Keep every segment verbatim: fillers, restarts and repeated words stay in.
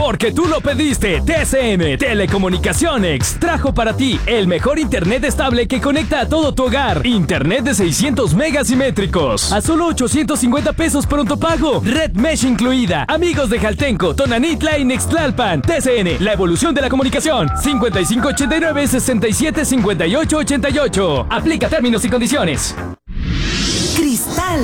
Porque tú lo pediste. T C M Telecomunicaciones trajo para ti el mejor internet estable que conecta a todo tu hogar. Internet de seiscientos megas simétricos a solo ochocientos cincuenta pesos pronto pago. Red Mesh incluida. Amigos de Jaltenco, Tonanitla y Nextlalpan. T C N, la evolución de la comunicación. cincuenta y cinco ochenta y nueve sesenta y siete cincuenta y ocho ochenta y ocho. Aplica términos y condiciones. Cristal.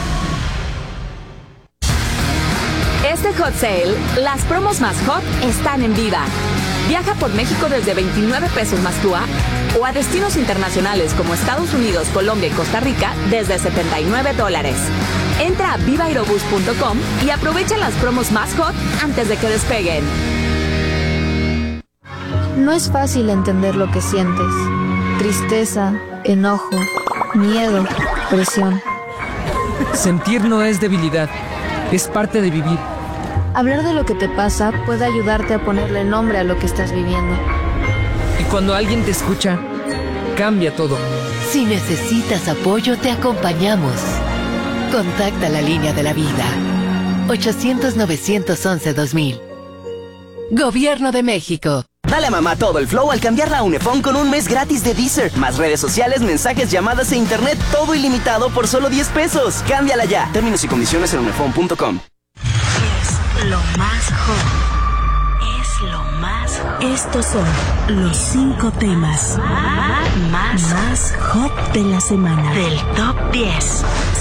Este Hot Sale, las promos más hot están en Viva. Viaja por México desde veintinueve pesos más T U A o a destinos internacionales como Estados Unidos, Colombia y Costa Rica desde setenta y nueve dólares. Entra a viva aerobús punto com y aprovecha las promos más hot antes de que despeguen. No es fácil entender lo que sientes. Tristeza, enojo, miedo, presión. Sentir no es debilidad, es parte de vivir. Hablar de lo que te pasa puede ayudarte a ponerle nombre a lo que estás viviendo. Y cuando alguien te escucha, cambia todo. Si necesitas apoyo, te acompañamos. Contacta la línea de la vida. ochocientos, novecientos once, dos mil. Gobierno de México. Dale a mamá todo el flow al cambiarla a Unifón con un mes gratis de Deezer. Más redes sociales, mensajes, llamadas e internet, todo ilimitado por solo diez pesos. Cámbiala ya. Términos y condiciones en unifón punto com. Es lo más hot. Es lo más hot. Estos son los cinco temas más, más hot de la semana. Del top diez.